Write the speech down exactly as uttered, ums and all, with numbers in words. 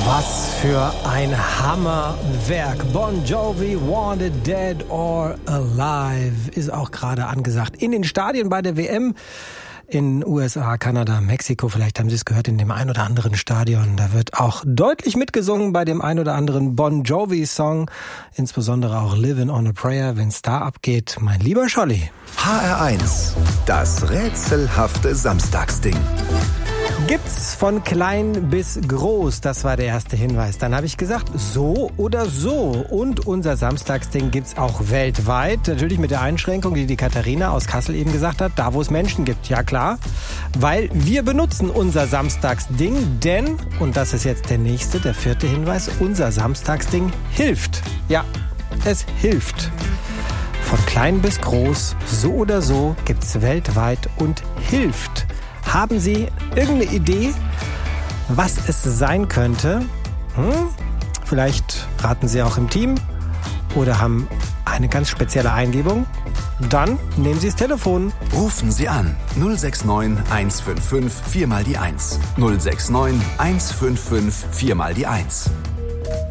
Was für ein Hammerwerk. Bon Jovi, Wanted Dead or Alive ist auch gerade angesagt. In den Stadien bei der W M in U S A, Kanada, Mexiko. Vielleicht haben Sie es gehört in dem ein oder anderen Stadion. Da wird auch deutlich mitgesungen bei dem ein oder anderen Bon Jovi-Song. Insbesondere auch Livin' on a Prayer, wenn es da abgeht. Mein lieber Scholli. H R eins, das rätselhafte Samstagsding. Gibt's von klein bis groß, das war der erste Hinweis. Dann habe ich gesagt, so oder so. Und unser Samstagsding gibt's auch weltweit. Natürlich mit der Einschränkung, die die Katharina aus Kassel eben gesagt hat, da wo es Menschen gibt. Ja klar, weil wir benutzen unser Samstagsding, denn, und das ist jetzt der nächste, der vierte Hinweis, unser Samstagsding hilft. Ja, es hilft. Von klein bis groß, so oder so, gibt's weltweit und hilft. Haben Sie irgendeine Idee, was es sein könnte? Hm? Vielleicht raten Sie auch im Team oder haben eine ganz spezielle Eingebung? Dann nehmen Sie das Telefon. Rufen Sie an null sechs neun eins fünf fünf vier mal die eins. null sechs neun eins fünf fünf vier mal die eins.